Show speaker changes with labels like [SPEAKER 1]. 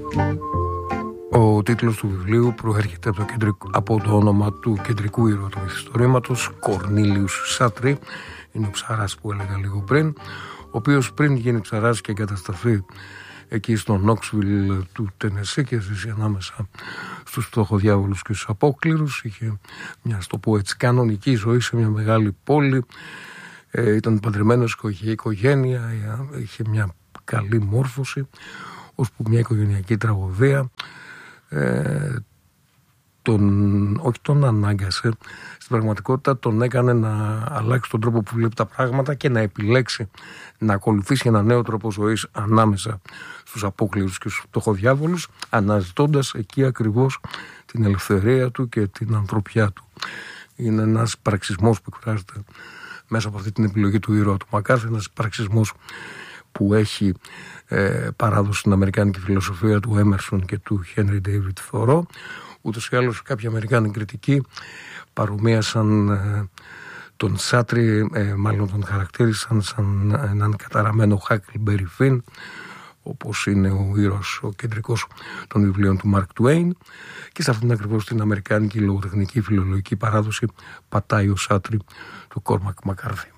[SPEAKER 1] Ο τίτλος του βιβλίου προέρχεται από το όνομα του κεντρικού ήρωα του μυθιστορήματος, Κορνίλιους Σάτρι. Είναι ο ψαράς που έλεγα λίγο πριν, ο οποίος πριν γίνει ψαράς και εγκατασταθεί εκεί στο Νόξβιλ του Τενεσί και ζήσει ανάμεσα στους φτωχοδιάβολους και στους απόκληρους, είχε μια, στο πω έτσι, κανονική ζωή σε μια μεγάλη πόλη, ήταν παντρεμένος, είχε οικογένεια, είχε μια καλή μόρφωση, ώσπου μια οικογενειακή τραγωδία όχι τον ανάγκασε, στην πραγματικότητα τον έκανε να αλλάξει τον τρόπο που βλέπει τα πράγματα και να επιλέξει να ακολουθήσει ένα νέο τρόπο ζωής ανάμεσα στους απόκληρους και στους φτωχοδιάβολους, αναζητώντας εκεί ακριβώς την ελευθερία του και την ανθρωπιά του. Είναι ένας υπαρξισμός που εκφράζεται μέσα από αυτή την επιλογή του ήρωα του Μακάρθι, ένας υπαρξισμός που έχει παράδοση στην αμερικάνικη φιλοσοφία του Έμερσον και του Χένρι Ντέιβιτ Θωρό. Ούτως ή άλλως κάποιοι αμερικάνοι κριτικοί παρομοίασαν τον Σάτρι, μάλλον τον χαρακτήρισαν σαν έναν καταραμένο Huckleberry Finn, όπως είναι ο ήρωας, ο κεντρικός των βιβλίων του Μαρκ Τουέιν, και σε αυτήν ακριβώς την αμερικάνικη λογοτεχνική φιλολογική παράδοση πατάει ο Σάτρι του Κόρμακ Μακάρθι.